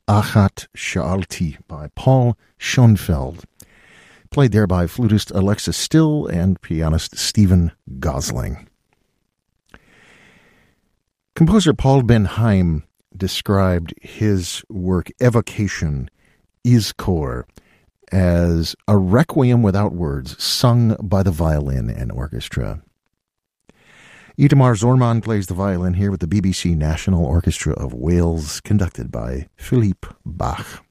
Achat Sha'alti by Paul Schoenfeld, played there by flutist Alexa Still and pianist Stephen Gosling. Composer Paul Ben Haim described his work Evocation, Izkor, as a requiem without words, sung by the violin and orchestra. Itamar Zorman plays the violin here with the BBC National Orchestra of Wales, conducted by Philippe Bach.